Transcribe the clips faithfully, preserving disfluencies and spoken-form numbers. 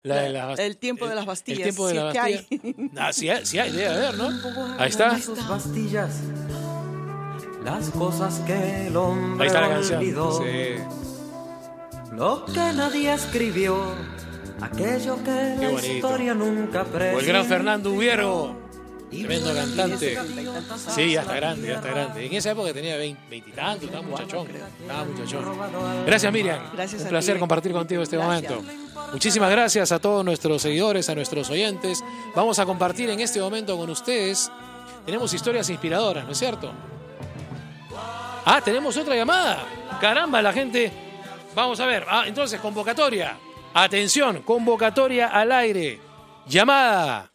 La de la, el tiempo de las Bastillas. El tiempo de si las es que Bastillas. hay. Ah, sí hay, sí hay, debe haber, ¿no? Ahí está. Sus Bastillas, las cosas que el hombre Ahí está la canción. olvidó. Sí. Lo que nadie escribió, aquello que Qué la bonito. historia nunca presintió. O el gran Fernando Ubiero, Y tremendo todavía cantante. se canta y canta Sí, ya está salsa. grande, ya está grande. En esa época tenía veintitantos, estaba muchachón. Estaba muchachón. Gracias, Miriam. Gracias Un a placer ti. compartir contigo este Gracias. momento. Muchísimas gracias a todos nuestros seguidores, a nuestros oyentes. Vamos a compartir en este momento con ustedes. Tenemos historias inspiradoras, ¿no es cierto? Ah, tenemos otra llamada. Caramba, la gente. Vamos a ver. Ah, entonces, convocatoria. Atención, convocatoria al aire. Llamada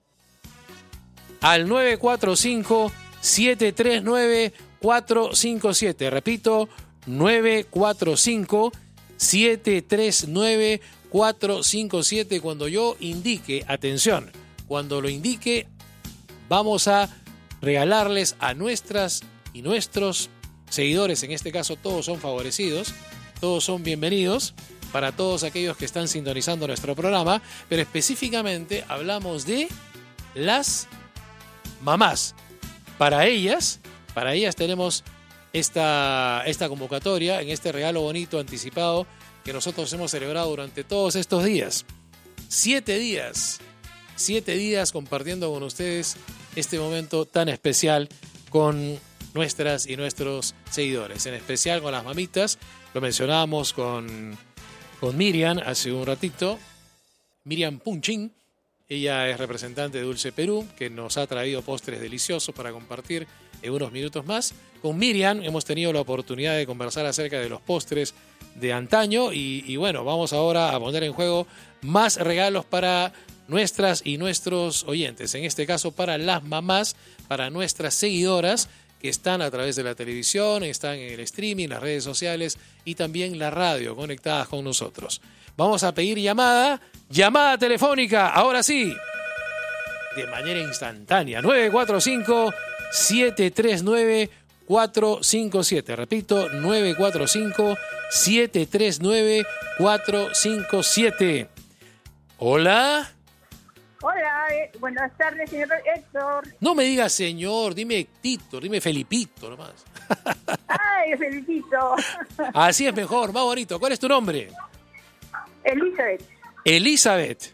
al nueve cuatro cinco, siete tres nueve, cuatro cinco siete. Repito, nueve cuatro cinco, siete tres nueve, cuatro cinco siete. Cuando yo indique, atención, cuando lo indique, vamos a regalarles a nuestras y nuestros seguidores, en este caso todos son favorecidos, todos son bienvenidos para todos aquellos que están sintonizando nuestro programa, pero específicamente hablamos de las mamás. Para ellas, para ellas tenemos esta, esta convocatoria, en este regalo bonito anticipado que nosotros hemos celebrado durante todos estos días. Siete días, siete días compartiendo con ustedes este momento tan especial con nuestras y nuestros seguidores, en especial con las mamitas. Lo mencionábamos con, con Miriam hace un ratito, Miriam Punchín. Ella es representante de Dulce Perú, que nos ha traído postres deliciosos para compartir en unos minutos más. Con Miriam hemos tenido la oportunidad de conversar acerca de los postres de antaño y, y bueno, vamos ahora a poner en juego más regalos para nuestras y nuestros oyentes. En este caso para las mamás, para nuestras seguidoras que están a través de la televisión, están en el streaming, las redes sociales y también la radio conectadas con nosotros. Vamos a pedir llamada, llamada telefónica, ahora sí, de manera instantánea, nueve cuatro cinco, siete tres nueve, cuatro cinco siete. Repito, nueve cuatro cinco, siete tres nueve, cuatro cinco siete. Hola. Hola, eh, buenas tardes, señor Héctor. No me digas señor, dime Tito, dime Felipito nomás. Ay, felicito. Así es mejor, más bonito. ¿Cuál es tu nombre? Elizabeth. Elizabeth.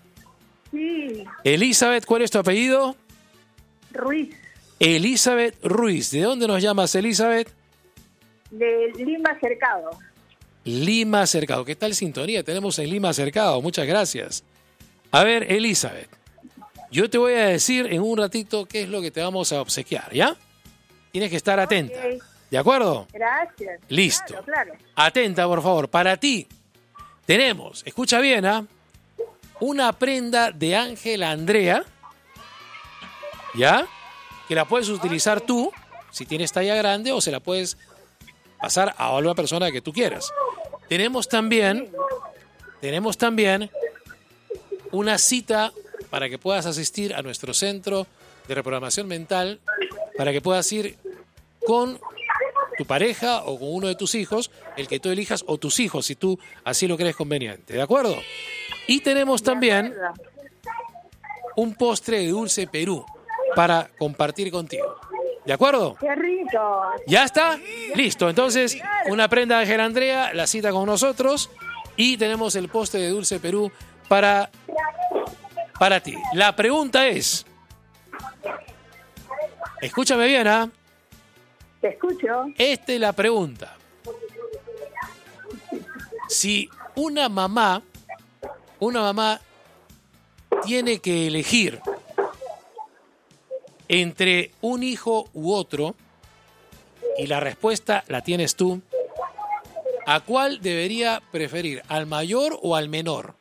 Sí, Elizabeth, ¿cuál es tu apellido? Ruiz, Elizabeth Ruiz. ¿De dónde nos llamas, Elizabeth? de Lima Cercado. Lima Cercado. ¿Qué tal sintonía tenemos en Lima Cercado? Muchas gracias. A ver, Elizabeth, yo te voy a decir en un ratito qué es lo que te vamos a obsequiar, ¿ya? Tienes que estar atenta. Ok. ¿De acuerdo? Gracias. Listo. Claro, claro. Atenta, por favor. Para ti tenemos, escucha bien, ¿ah? Una prenda de Ángela Andrea, ¿ya? Que la puedes utilizar tú, si tienes talla grande, o se la puedes pasar a una persona que tú quieras. Tenemos también, tenemos también una cita para que puedas asistir a nuestro centro de reprogramación mental, para que puedas ir con tu pareja o con uno de tus hijos, el que tú elijas, o tus hijos, si tú así lo crees conveniente, ¿de acuerdo? Y tenemos también un postre de Dulce Perú para compartir contigo, ¿de acuerdo? Qué rico. ¿Ya está? Listo, entonces una prenda de Ángela Andrea, la cita con nosotros, y tenemos el postre de Dulce Perú para, para ti. La pregunta es, escúchame bien, ¿ah? Te escucho. Esta es la pregunta. Si una mamá, una mamá tiene que elegir entre un hijo u otro, y la respuesta la tienes tú, ¿a cuál debería preferir? ¿Al mayor o al menor?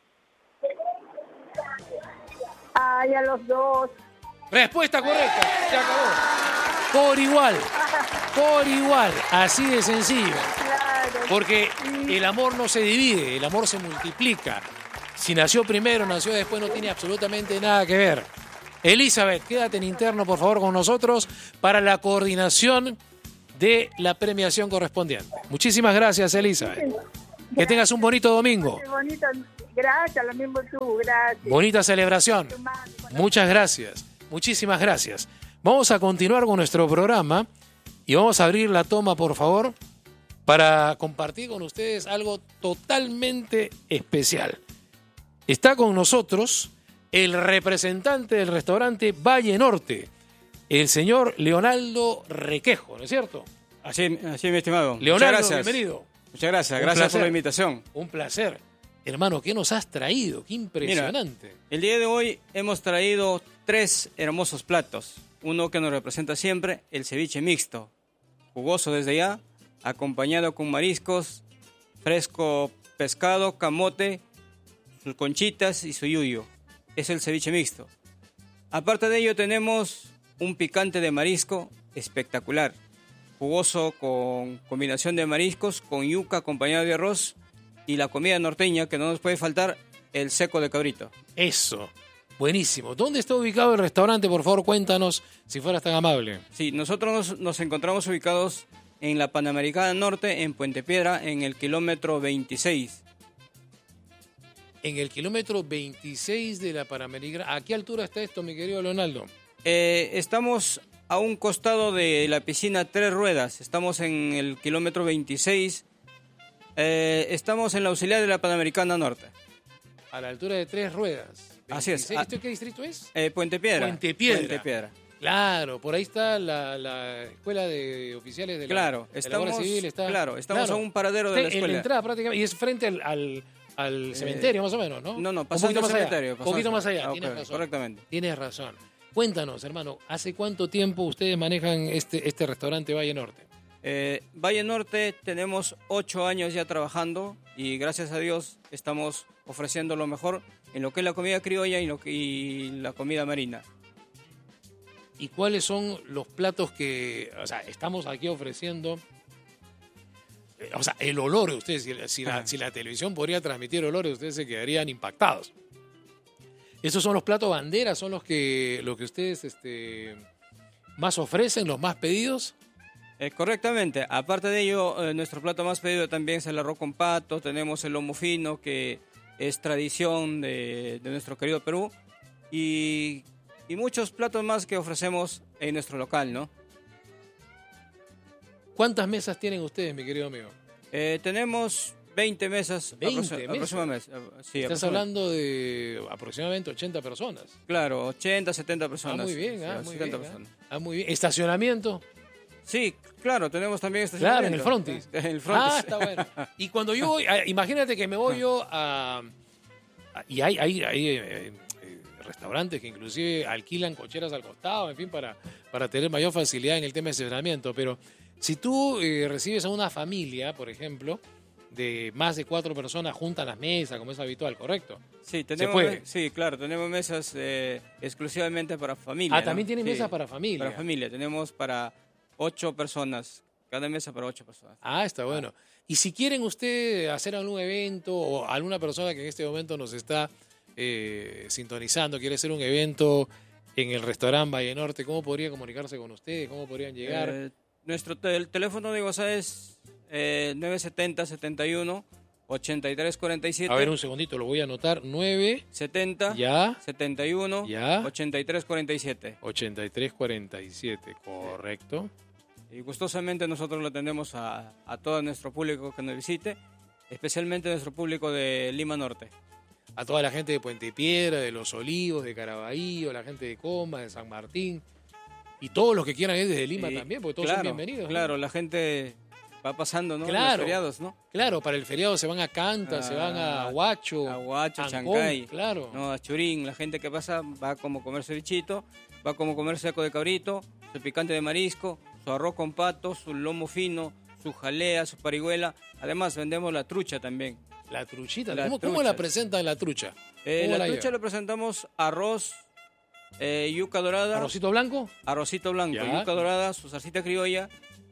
Ay, a los dos. Respuesta correcta, se acabó. Por igual, por igual, así de sencillo. Claro. Porque el amor no se divide, el amor se multiplica. Si nació primero, nació después, no tiene absolutamente nada que ver. Elizabeth, quédate en interno, por favor, con nosotros para la coordinación de la premiación correspondiente. Muchísimas gracias, Elizabeth. Que tengas un bonito domingo. Qué bonito. Gracias, lo mismo tú, gracias. Bonita celebración. Tu mami, con la- Muchas gracias. Muchísimas gracias. Vamos a continuar con nuestro programa y vamos a abrir la toma, por favor, para compartir con ustedes algo totalmente especial. Está con nosotros el representante del restaurante Valle Norte, el señor Leonardo Requejo, ¿no es cierto? Así, así mi estimado. Leonardo, Muchas gracias. bienvenido. Muchas gracias, Un gracias por placer. la invitación. Un placer. Hermano, ¿qué nos has traído? Qué impresionante. El día de hoy hemos traído tres hermosos platos. Uno que nos representa siempre, el ceviche mixto, jugoso desde ya, acompañado con mariscos, fresco pescado, camote, sus conchitas y su yuyo. Es el ceviche mixto. Aparte de ello tenemos un picante de marisco espectacular, jugoso con combinación de mariscos, con yuca acompañado de arroz y la comida norteña que no nos puede faltar, el seco de cabrito. Eso. Buenísimo. ¿Dónde está ubicado el restaurante? Por favor, cuéntanos, si fueras tan amable. Sí, nosotros nos, nos encontramos ubicados en la Panamericana Norte, en Puente Piedra, en el kilómetro veintiséis. En el kilómetro veintiséis de la Panamericana. ¿A qué altura está esto, mi querido Leonardo? Eh, estamos a un costado de la piscina Tres Ruedas. Estamos en el kilómetro veintiséis. Eh, estamos en la auxiliar de la Panamericana Norte. A la altura de Tres Ruedas. Así es. veintiséis. ¿Esto qué distrito es? Eh, Puente Piedra. Puente Piedra. Puente Piedra. Claro, por ahí está la, la escuela de oficiales de la, Claro, de la estamos, Guardia Civil. Está, claro, estamos a un paradero de la En la escuela. entrada prácticamente, y es frente al, al, al cementerio más o menos, ¿no? No, no, Un pasando poquito el más cementerio. allá, un pasando poquito el más allá, cementerio. tienes Ah, ok, razón. correctamente. Tienes razón. Cuéntanos, hermano, ¿hace cuánto tiempo ustedes manejan este, este restaurante Valle Norte? Eh, Valle Norte tenemos ocho años ya trabajando y gracias a Dios estamos ofreciendo lo mejor en lo que es la comida criolla y, lo que, y la comida marina. ¿Y cuáles son los platos que, o sea, estamos aquí ofreciendo? Eh, O sea, el olor de ustedes, si, si la, Ajá. si la televisión podría transmitir olores, ustedes se quedarían impactados. Esos son los platos bandera, son los que, los que ustedes este, más ofrecen, los más pedidos. Eh, correctamente. Aparte de ello, eh, nuestro plato más pedido también es el arroz con pato. Tenemos el lomo fino, que es tradición de, de nuestro querido Perú. Y, y muchos platos más que ofrecemos en nuestro local, ¿no? ¿Cuántas mesas tienen ustedes, mi querido amigo? Eh, tenemos veinte mesas. veinte aproxi- mesas. aproximadamente. Sí, Estás aproximadamente. hablando de aproximadamente ochenta personas. Claro, ochenta, setenta Ah, personas. muy bien, Sí, ah, muy setenta bien. ah. personas. Ah, muy bien. ¿Estacionamiento? Sí, claro, tenemos también Claro, en el estacionamiento. frontis. En el frontis. Ah, está bueno. Y cuando yo voy, ah, imagínate que me voy yo a... a- y hay, hay, hay eh, eh, restaurantes que inclusive alquilan cocheras al costado, en fin, para, para tener mayor facilidad en el tema de estacionamiento. Pero si tú eh, recibes a una familia, por ejemplo, de más de cuatro personas, juntan las mesas, como es habitual, ¿correcto? Sí, tenemos, puede. me- sí, claro, tenemos mesas eh, exclusivamente para familia. Ah, también ¿no? tienen Sí, mesas para familia. Para familia, tenemos para ocho personas, cada mesa para ocho personas. Ah, está bueno. Y si quieren ustedes hacer algún evento o alguna persona que en este momento nos está eh, sintonizando, quiere hacer un evento en el restaurante Valle Norte, ¿cómo podría comunicarse con ustedes? ¿Cómo podrían llegar? Eh, nuestro tel- el teléfono de WhatsApp es eh, nueve setenta, setenta y uno, ochenta y tres cuarenta y siete. A ver, un segundito, lo voy a anotar. nueve, setenta, ya, setenta y uno, Ya. ochenta y tres cuarenta y siete. ochenta y tres cuarenta y siete, correcto. Y gustosamente nosotros lo atendemos a, a todo nuestro público que nos visite, especialmente nuestro público de Lima Norte. A toda la gente de Puente Piedra, de Los Olivos, de Caraballo, la gente de Coma, de San Martín. Y todos los que quieran ir desde Lima Y, también, porque todos claro, son bienvenidos. ¿no? Claro, la gente va pasando, ¿no? Claro. Los feriados, ¿no? Claro, para el feriado se van a Canta, Ah, se van a Huacho, a Huacho, Ancón, Chancay, claro. No, a Churín, la gente que pasa va como a comer cevichito, va como a comer seco de cabrito, su picante de marisco, su arroz con pato, su lomo fino, su jalea, su parihuela. Además vendemos la trucha también. La truchita, La ¿cómo, cómo trucha. la presentan la trucha? Eh, ¿Cómo la la trucha llevan? le presentamos arroz, eh, yuca dorada, ¿Arrocito blanco? arrocito blanco, Ya. yuca dorada, su salsita criolla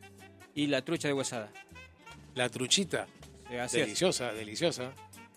y la trucha de huesada. La truchita. Sí, así es. Deliciosa, deliciosa.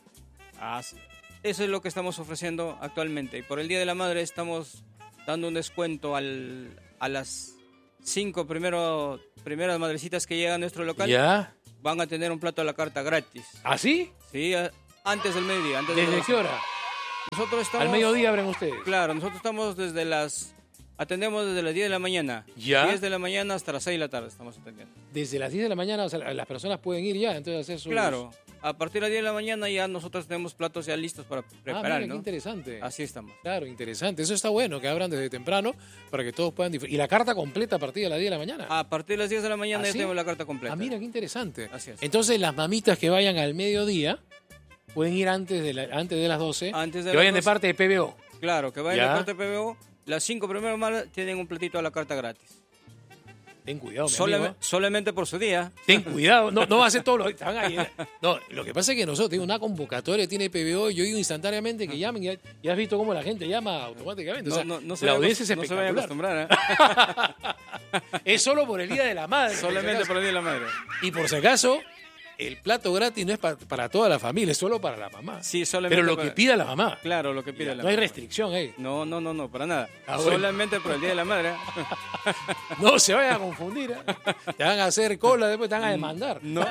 Así. Eso es lo que estamos ofreciendo actualmente. Y por el Día de la Madre estamos dando un descuento al, a las cinco primero, primeras madrecitas que llegan a nuestro local. ¿Ya? Van a tener un plato a la carta gratis. ¿Así? Sí, a- Antes del mediodía. Antes de ¿Desde las qué doce. hora? Nosotros estamos... Al mediodía abren ustedes. Claro, nosotros estamos desde las... Atendemos desde las diez de la mañana. ¿Ya? diez de la mañana hasta las seis de la tarde estamos atendiendo. Desde las diez de la mañana, o sea, las personas pueden ir ya, entonces hacer sus... Claro, a partir de las diez de la mañana ya nosotros tenemos platos ya listos para Ah, preparar, mira, ¿no? qué interesante. Así estamos. Claro, interesante. Eso está bueno, que abran desde temprano para que todos puedan disfrutar. ¿Y la carta completa a partir de las diez de la mañana? A partir de las diez de la mañana ¿Ah, ya sí? tenemos la carta completa. Ah, mira, qué interesante. Así es. Entonces, las mamitas que vayan al mediodía pueden ir antes de, la- antes de las doce, Antes de que las vayan de doce. parte de P B O. Claro, que vayan Ya. a la carta de P B O. Las cinco primeras malas tienen un platito a la carta gratis. Ten cuidado, mi Solame- amigo. solamente por su día. Ten cuidado, no, no va a ser todos los están ahí. ¿eh? No, lo que pasa es que nosotros tenemos una convocatoria, tiene P B O, y yo digo instantáneamente que llamen, ya, ya has visto cómo la gente llama automáticamente. O sea, No, no, no se la vaya a audiencia es acos- no se vaya a espectacular. acostumbrar, ¿eh? Es solo por el Día de la Madre. Solamente por por el día de la madre. si acaso. Y por si acaso, el plato gratis no es pa- para toda la familia, es solo para la mamá. Sí, solamente Pero lo para- que pida la mamá. Claro, lo que pide la No hay madre. restricción ahí. No, no, no, no, para nada. Ah, bueno. Solamente por el día de la madre. ¿eh? No se vayan a confundir. ¿eh? Te van a hacer cola, después te van a demandar. No.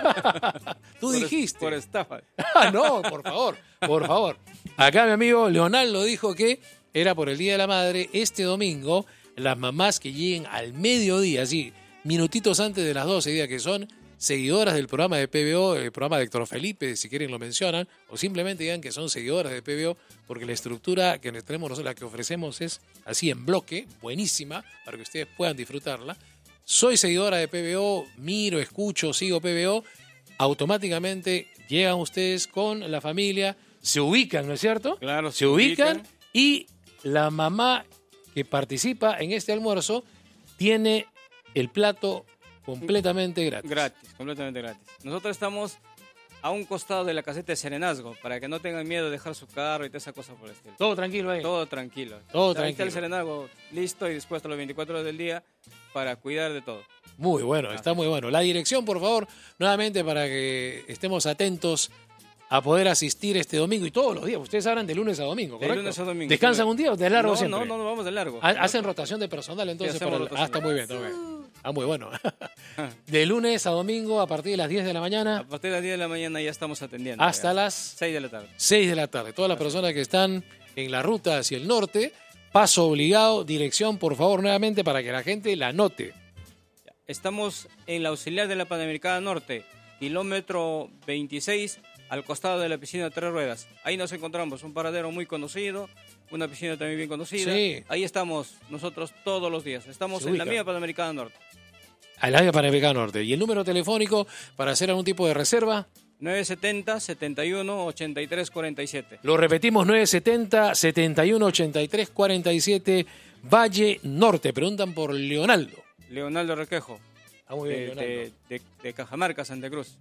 Tú Por es- dijiste. Por estafa. Ah, no, por favor, por favor. Acá mi amigo Leonardo dijo que era por el Día de la Madre. Este domingo, las mamás que lleguen al mediodía, así, minutitos antes de las doce, día que son seguidoras del programa de P B O, el programa de Héctor Felipe, si quieren lo mencionan, o simplemente digan que son seguidoras de P B O, porque la estructura que tenemos nosotros, la que ofrecemos es así en bloque, buenísima, para que ustedes puedan disfrutarla. Soy seguidora de P B O, miro, escucho, sigo P B O, automáticamente llegan ustedes con la familia, se ubican, ¿no es cierto? Claro, se se ubican, ubican. y la mamá que participa en este almuerzo tiene el plato completamente gratis. Gratis, completamente gratis. Nosotros estamos a un costado de la caseta de Serenazgo, para que no tengan miedo de dejar su carro y toda esa cosa por el estilo. Todo tranquilo ahí. Todo tranquilo. Todo Ahí está tranquilo. el Serenazgo listo y dispuesto las veinticuatro horas del día para cuidar de todo. Muy bueno, está muy bueno. La dirección, por favor, nuevamente para que estemos atentos a poder asistir este domingo y todos los días. Ustedes hablan de lunes a domingo, De ¿correcto? lunes a domingo. ¿Descansan un día o de largo no, siempre? No, no, no, vamos de largo. Ha- Hacen rotación de personal entonces. Sí, hacemos para el- Ah, rotación. está muy bien, está muy bien. Ah, muy bueno. De lunes a domingo a partir de las diez de la A mañana partir de las diez de la mañana ya estamos atendiendo. hasta ya. las seis de la tarde. seis de la tarde. Todas las personas que están en la ruta hacia el norte, paso obligado, dirección, por favor, nuevamente para que la gente la note. Estamos en la auxiliar de la Panamericana Norte, kilómetro veintiséis, al costado de la piscina de tres ruedas. Ahí nos encontramos, un paradero muy conocido, una piscina también bien conocida. Sí. Ahí estamos nosotros todos los días. Estamos Se en la ubica. misma Panamericana Norte. Al área Panamericana Norte. ¿Y el número telefónico para hacer algún tipo de reserva? nueve setenta, setenta y uno, ochenta y tres, cuarenta y siete. Lo repetimos, nueve setenta, setenta y uno, ochenta y tres, cuarenta y siete, Valle Norte. Preguntan por Leonardo. Leonardo Requejo, Ah, muy bien, de, Leonardo. de- de- de Cajamarca, Santa Cruz.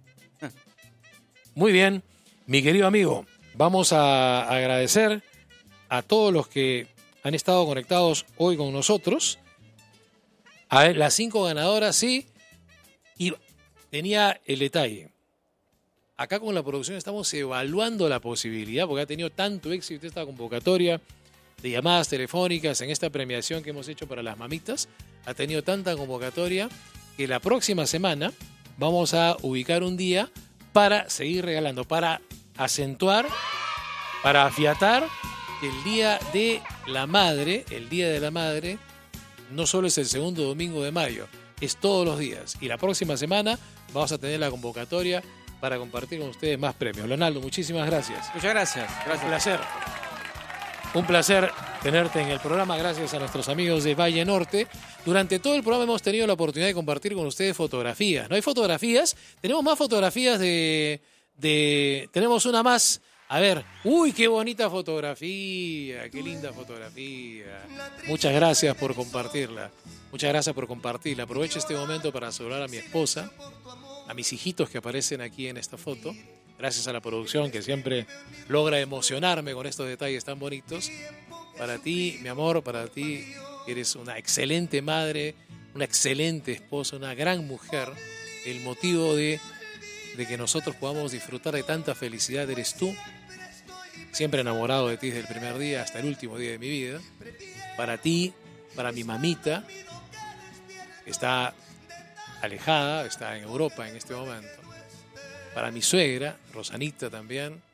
Muy bien, mi querido amigo, vamos a agradecer a todos los que han estado conectados hoy con nosotros. A ver, las cinco ganadoras, sí, y tenía el detalle. Acá con la producción estamos evaluando la posibilidad, porque ha tenido tanto éxito esta convocatoria de llamadas telefónicas en esta premiación que hemos hecho para las mamitas, ha tenido tanta convocatoria que la próxima semana vamos a ubicar un día para seguir regalando, para acentuar, para afiatar que el Día de la Madre, el Día de la Madre, no solo es el segundo domingo de mayo, es todos los días. Y la próxima semana vamos a tener la convocatoria para compartir con ustedes más premios. Leonardo, muchísimas gracias. Muchas gracias. Un Gracias. placer. Un placer tenerte en el programa, gracias a nuestros amigos de Valle Norte. Durante todo el programa hemos tenido la oportunidad de compartir con ustedes fotografías. ¿No hay fotografías? Tenemos más fotografías de... de tenemos una más. A ver, uy, qué bonita fotografía, qué linda fotografía. Muchas gracias por compartirla. Muchas gracias por compartirla. Aprovecho este momento para saludar a mi esposa, a mis hijitos que aparecen aquí en esta foto. Gracias a la producción que siempre logra emocionarme con estos detalles tan bonitos. Para ti, mi amor, para ti, eres una excelente madre, una excelente esposa, una gran mujer. El motivo de, de que nosotros podamos disfrutar de tanta felicidad eres tú. Siempre enamorado de ti desde el primer día hasta el último día de mi vida. Para ti, para mi mamita, que está alejada, está en Europa en este momento. Para mi suegra, Rosanita también.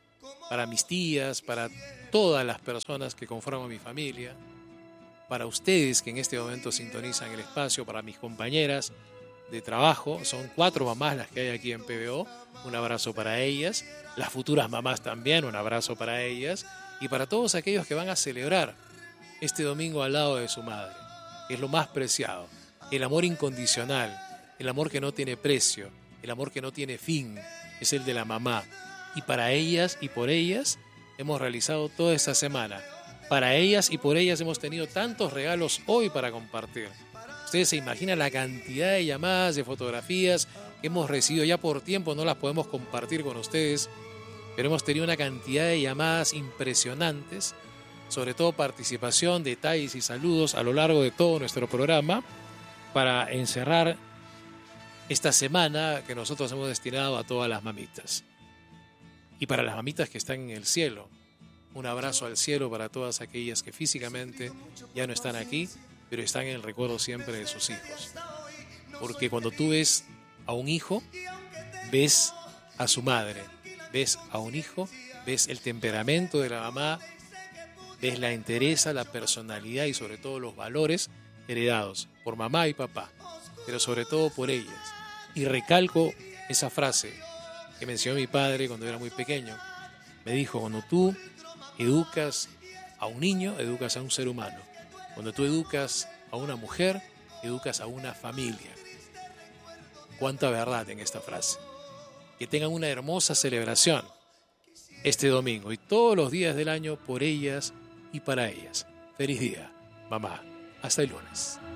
para mis tías, para todas las personas que conforman mi familia, para ustedes que en este momento sintonizan el espacio, para mis compañeras de trabajo. Son cuatro mamás las que hay aquí en P B O. Un abrazo para ellas. Las futuras mamás también, un abrazo para ellas. Y para todos aquellos que van a celebrar este domingo al lado de su madre, que es lo más preciado. El amor incondicional, el amor que no tiene precio, el amor que no tiene fin, es el de la mamá. Y para ellas y por ellas hemos realizado toda esta semana. Para ellas y por ellas hemos tenido tantos regalos hoy para compartir. Ustedes se imaginan la cantidad de llamadas, de fotografías que hemos recibido. Ya por tiempo no las podemos compartir con ustedes, pero hemos tenido una cantidad de llamadas impresionantes, sobre todo participación, detalles y saludos a lo largo de todo nuestro programa para encerrar esta semana que nosotros hemos destinado a todas las mamitas. Y para las mamitas que están en el cielo, un abrazo al cielo para todas aquellas que físicamente ya no están aquí, pero están en el recuerdo siempre de sus hijos. Porque cuando tú ves a un hijo, ves a su madre, ves a un hijo, ves el temperamento de la mamá, ves la entereza, la personalidad y sobre todo los valores heredados por mamá y papá, pero sobre todo por ellas. Y recalco esa frase que mencionó mi padre cuando era muy pequeño. Me dijo, cuando tú educas a un niño, educas a un ser humano. Cuando tú educas a una mujer, educas a una familia. Cuánta verdad en esta frase. Que tengan una hermosa celebración este domingo y todos los días del año por ellas y para ellas. Feliz día, mamá. Hasta el lunes.